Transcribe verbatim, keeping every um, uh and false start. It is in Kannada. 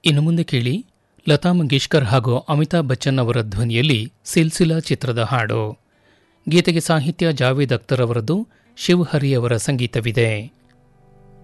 ಇನ್ನು ಮುಂದೆ ಕೇಳಿ ಲತಾ ಮಂಗೇಶ್ಕರ್ ಹಾಗೂ ಅಮಿತಾಬ್ ಬಚ್ಚನ್ ಅವರ ಧ್ವನಿಯಲ್ಲಿ ಸಿಲ್ಸಿಲಾ ಚಿತ್ರದ ಹಾಡು. ಗೀತೆಗೆ ಸಾಹಿತ್ಯ ಜಾವೇದ್ ಅಖ್ತರ್ ಅವರದ್ದು, ಶಿವಹರಿ ಅವರ ಸಂಗೀತವಿದೆ.